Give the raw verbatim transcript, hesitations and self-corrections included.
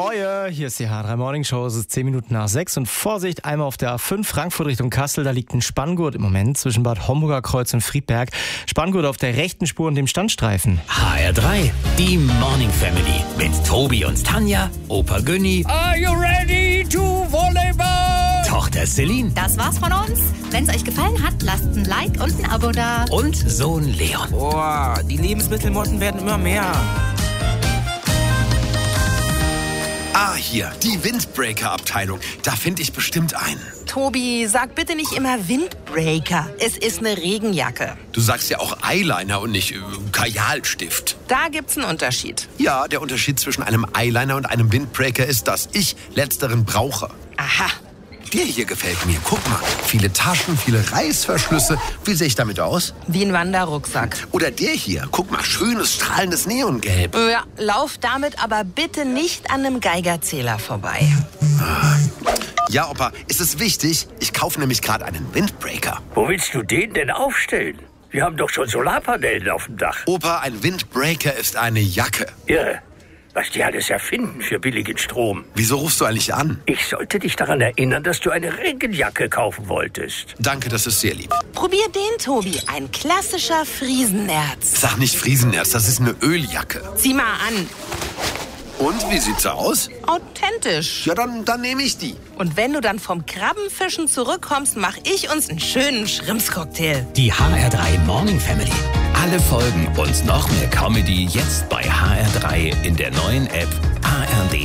Moje, hier ist die H drei Morning Show, es ist zehn Minuten nach sechs und Vorsicht, einmal auf der A fünf Frankfurt Richtung Kassel, da liegt ein Spanngurt im Moment zwischen Bad Homburger Kreuz und Friedberg. Spanngurt auf der rechten Spur und dem Standstreifen. H R drei, die Morning Family mit Tobi und Tanja, Opa Günni. Are you ready to volleyball? Tochter Celine. Das war's von uns. Wenn's euch gefallen hat, lasst ein Like und ein Abo da. Und Sohn Leon. Boah, die Lebensmittelmotten werden immer mehr. Ah, hier, die Windbreaker-Abteilung. Da finde ich bestimmt einen. Tobi, sag bitte nicht immer Windbreaker. Es ist eine Regenjacke. Du sagst ja auch Eyeliner und nicht äh, Kajalstift. Da gibt's einen Unterschied. Ja, der Unterschied zwischen einem Eyeliner und einem Windbreaker ist, dass ich letzteren brauche. Aha. Der hier gefällt mir. Guck mal, viele Taschen, viele Reißverschlüsse. Wie sehe ich damit aus? Wie ein Wanderrucksack. Oder der hier. Guck mal, schönes, strahlendes Neongelb. Ja, lauf damit aber bitte nicht an einem Geigerzähler vorbei. Ja, Opa, ist es wichtig? Ich kaufe nämlich gerade einen Windbreaker. Wo willst du den denn aufstellen? Wir haben doch schon Solarpaneele auf dem Dach. Opa, ein Windbreaker ist eine Jacke. Irre, was die alles erfinden für billigen Strom. Wieso rufst du eigentlich an? Ich sollte dich daran erinnern, dass du eine Regenjacke kaufen wolltest. Danke, das ist sehr lieb. Probier den, Tobi. Ein klassischer Friesenerz. Sag nicht Friesenerz, das ist eine Öljacke. Zieh mal an. Und, wie sieht's aus? Authentisch. Ja, dann, dann nehme ich die. Und wenn du dann vom Krabbenfischen zurückkommst, mach ich uns einen schönen Schrimpscocktail. Die H R drei Morning Family. Alle Folgen und noch mehr Comedy jetzt bei H R drei in der neuen App A R D